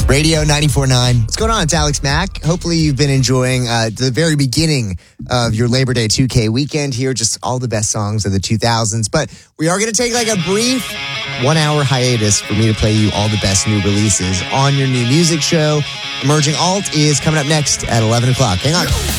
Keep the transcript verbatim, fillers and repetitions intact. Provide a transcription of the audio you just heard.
Radio ninety-four point nine. What's going on? It's Alex Mack. Hopefully you've been enjoying uh, the very beginning of your Labor Day two K weekend here. Just all the best songs of the two thousands. But we are going to take like a brief one-hour hiatus for me to play you all the best new releases on your new music show. Emerging Alt is coming up next at eleven o'clock. Hang on.